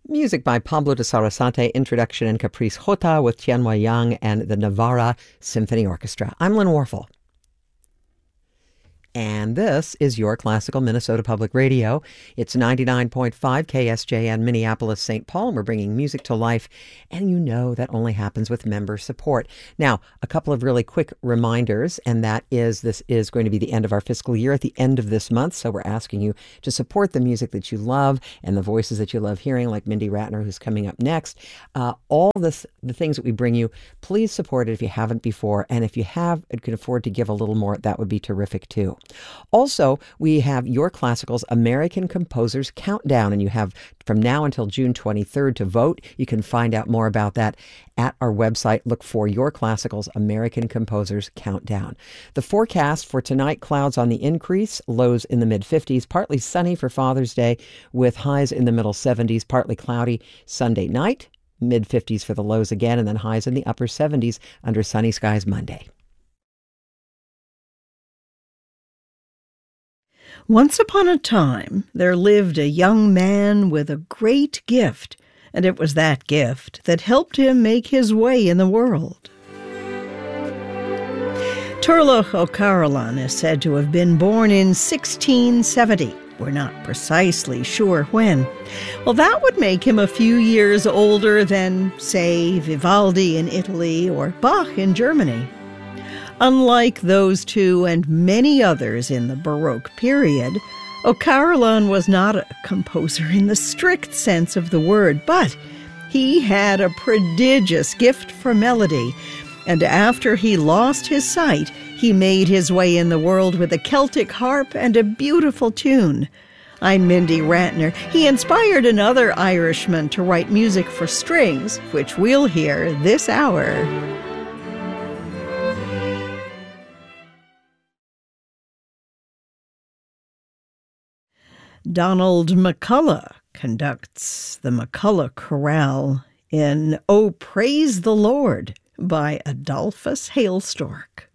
Music by Pablo de Sarasate, Introduction and Caprice Jota with Tianhua Yang and the Navarra Symphony Orchestra. I'm Lynn Warfel. And this is your Classical Minnesota Public Radio. It's 99.5 KSJN Minneapolis, St. Paul, and we're bringing music to life. And you know that only happens with member support. Now, a couple of really quick reminders, and that is this is going to be the end of our fiscal year at the end of this month. So we're asking you to support the music that you love and the voices that you love hearing, like Mindy Ratner, who's coming up next. All the things that we bring you, please support it if you haven't before. And if you have and can afford to give a little more, that would be terrific too. Also, we have Your Classical's American Composers Countdown, and you have from now until June 23rd to vote. You can find out more about that at our website. Look for Your Classical's American Composers Countdown. The forecast for tonight, clouds on the increase, lows in the mid-50s, partly sunny for Father's Day with highs in the middle 70s, partly cloudy Sunday night, mid-50s for the lows again, and then highs in the upper 70s under sunny skies Monday. Once upon a time, there lived a young man with a great gift, and it was that gift that helped him make his way in the world. Turlough O'Carolan is said to have been born in 1670. We're not precisely sure when. Well, that would make him a few years older than, say, Vivaldi in Italy or Bach in Germany. Unlike those two and many others in the Baroque period, O'Carolan was not a composer in the strict sense of the word, but he had a prodigious gift for melody, and after he lost his sight, he made his way in the world with a Celtic harp and a beautiful tune. I'm Mindy Ratner. He inspired another Irishman to write music for strings, which we'll hear this hour. Donald McCullough conducts the McCullough Chorale in "Oh, Praise the Lord" by Adolphus Hailstork.